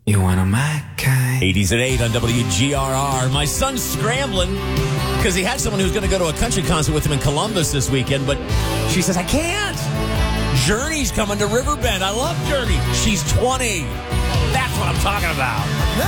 You want a my kind? 80s at 8 on WGRR. My son's scrambling because he had someone who's going to go to a country concert with him in Columbus this weekend, but she says, I can't. Journey's coming to Riverbend. I love Journey. She's 20. That's what I'm talking about.